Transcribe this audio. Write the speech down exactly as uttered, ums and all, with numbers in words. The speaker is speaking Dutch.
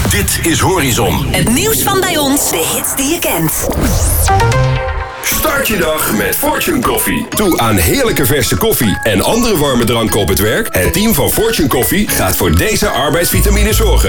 Dit is Horizon. Het nieuws van bij ons, de hits die je kent. Start je dag met Fortune Koffie. Toe aan heerlijke verse koffie en andere warme dranken op het werk. Het team van Fortune Koffie gaat voor deze arbeidsvitamine zorgen.